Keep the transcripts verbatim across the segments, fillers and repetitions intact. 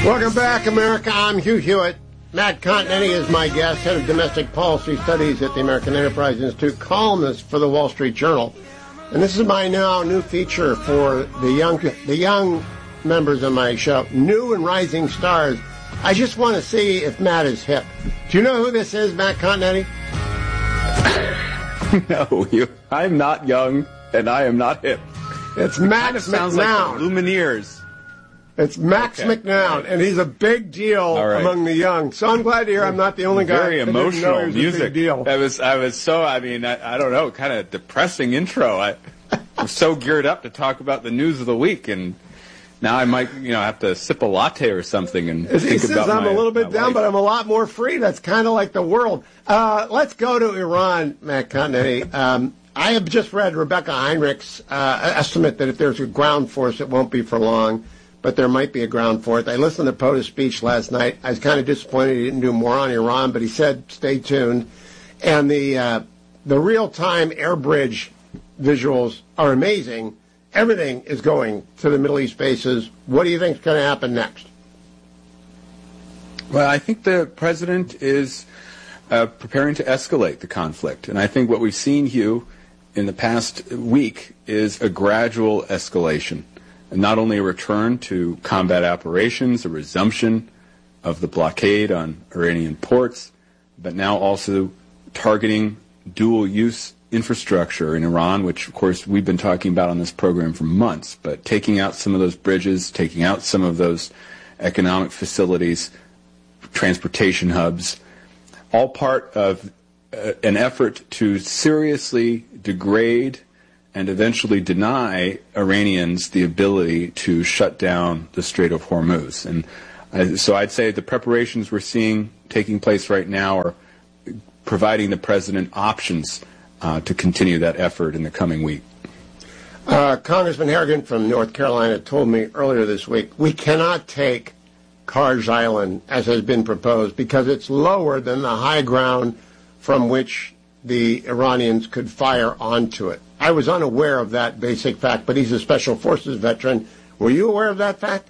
Welcome back, America. I'm Hugh Hewitt. Matt Continetti is my guest, head of domestic policy studies at the American Enterprise Institute, columnist for the Wall Street Journal. And this is my now new feature for the young the young members of my show, new and rising stars. I just want to see if Matt is hip. Do you know who this is, Matt Continetti? No, you. I'm not young, and I am not hip. It's Max Kind of sounds McNown. like the Lumineers. It's Max Okay. McNown, and he's a big deal right. among the young. So I'm glad to hear I'm not the only guy Very that didn't know emotional he was a music. big deal. I was, I was so. I mean, I, I don't know, kind of depressing intro. I was so geared up to talk about the news of the week, and now I might, you know, have to sip a latte or something and He think says about I'm my, a little bit my down, life. but I'm a lot more free. That's kind of like the world. Uh, let's go to Iran, Matt Continetti. Um, I have just read Rebecca Heinrich's uh, estimate that if there's a ground force, it won't be for long, but there might be a ground force. I listened to POTUS's speech last night. I was kind of disappointed he didn't do more on Iran, but he said stay tuned. And the uh, the real-time air bridge visuals are amazing. Everything is going to the Middle East bases. What do you think is going to happen next? Well, I think the president is uh, preparing to escalate the conflict. And I think what we've seen, Hugh, in the past week is a gradual escalation. And not only a return to combat operations, a resumption of the blockade on Iranian ports, but now also targeting dual-use infrastructure in Iran, which, of course, we've been talking about on this program for months, but taking out some of those bridges, taking out some of those economic facilities, transportation hubs, all part of uh, an effort to seriously degrade and eventually deny Iranians the ability to shut down the Strait of Hormuz. And uh, so I'd say the preparations we're seeing taking place right now are providing the president options uh, to continue that effort in the coming week. Uh, Congressman Harrigan from North Carolina told me earlier this week, we cannot take Karj Island as has been proposed because it's lower than the high ground from which the Iranians could fire onto it. I was unaware of that basic fact, but he's a Special Forces veteran. Were you aware of that fact?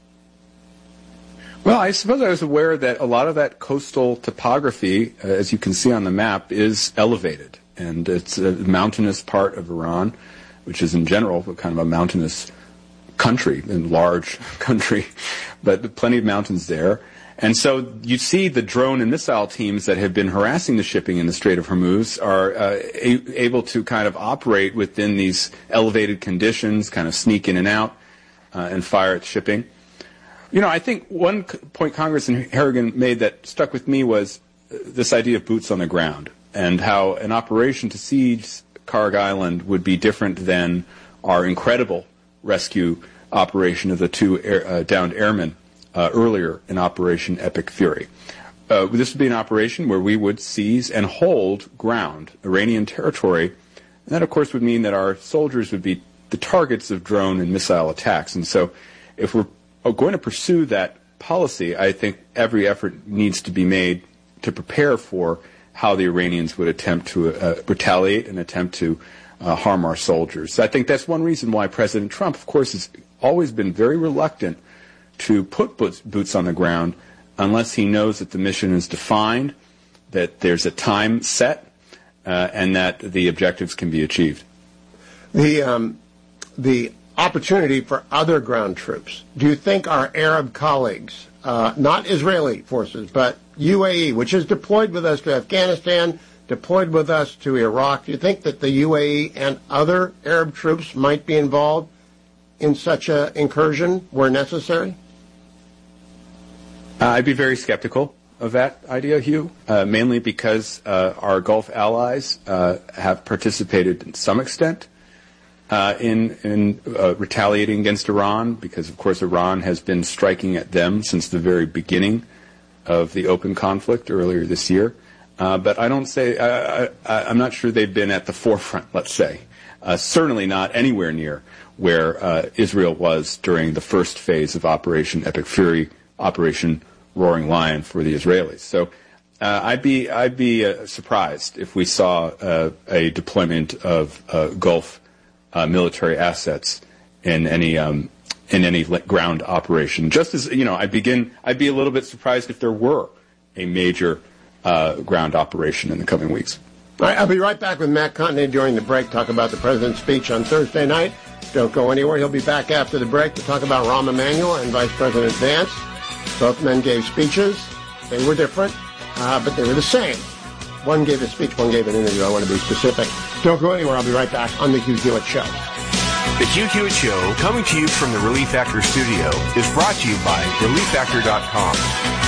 Well, I suppose I was aware that a lot of that coastal topography, uh, as you can see on the map, is elevated. And it's a mountainous part of Iran, which is in general kind of a mountainous country, a large country, but plenty of mountains there. And so you see the drone and missile teams that have been harassing the shipping in the Strait of Hormuz are uh, a- able to kind of operate within these elevated conditions, kind of sneak in and out uh, and fire at shipping. You know, I think one c- point Congressman Harrigan made that stuck with me was this idea of boots on the ground and how an operation to siege Karg Island would be different than our incredible rescue operation of the two air, uh, downed airmen uh, earlier in Operation Epic Fury. Uh, this would be an operation where we would seize and hold ground, Iranian territory, and that, of course, would mean that our soldiers would be the targets of drone and missile attacks. And so if we're going to pursue that policy, I think every effort needs to be made to prepare for how the Iranians would attempt to uh, retaliate and attempt to uh, harm our soldiers. So I think that's one reason why President Trump, of course, has always been very reluctant to put boots, boots on the ground unless he knows that the mission is defined, that there's a time set, uh, and that the objectives can be achieved. The um, the opportunity for other ground troops. Do you think our Arab colleagues, uh, not Israeli forces, but U A E, which is deployed with us to Afghanistan, deployed with us to Iraq, do you think that the U A E and other Arab troops might be involved in such an incursion where necessary? Uh, I'd be very skeptical of that idea, Hugh, uh, mainly because uh, our Gulf allies uh, have participated in some extent uh, in, in uh, retaliating against Iran, because, of course, Iran has been striking at them since the very beginning of the open conflict earlier this year. Uh, but I don't say, I, I, I'm not sure they've been at the forefront, let's say. Uh, certainly not anywhere near where uh, Israel was during the first phase of Operation Epic Fury, Operation Roaring Lion for the Israelis. So uh, I'd be I'd be uh, surprised if we saw uh, a deployment of uh, Gulf uh, military assets in any um, in any ground operation. Just as, you know, I begin, I'd be a little bit surprised if there were a major uh, ground operation in the coming weeks. All right, I'll be right back with Matt Continetti during the break, talk about the president's speech on Thursday night. Don't go anywhere. He'll be back after the break to talk about Rahm Emanuel and Vice President Vance. Both men gave speeches. They were different, uh, but they were the same. One gave a speech, one gave an interview. I want to be specific. Don't go anywhere. I'll be right back on The Hugh Hewitt Show. The Hugh Hewitt Show, coming to you from the Relief Factor studio, is brought to you by relief factor dot com.